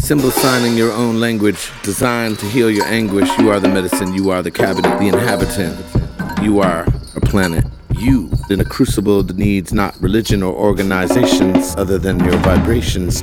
Symbol signing your own language, designed to heal your anguish. You are the medicine, you are the cabinet, the inhabitant. You are a planet. You, in a crucible that needs not religion or organizations other than your vibrations.